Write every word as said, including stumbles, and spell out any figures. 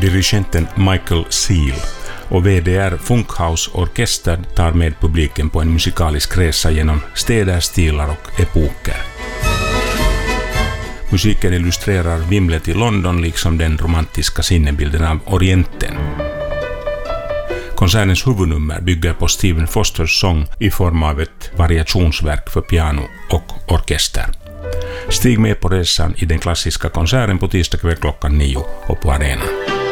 dirigenten Michael Seal och V D R Funkhaus Orkester tar med publiken på en musikalisk resa genom städer, stilar och epoker. Musiken illustrerar vimlet i London liksom den romantiska sinnebilden av Orienten. Konsertens huvudnummer bygger på Stephen Fosters sång i form av ett variationsverk för piano och orkester. Stig med på resan i den klassiska konserten på tisdag kväll klockan nio och på arenan.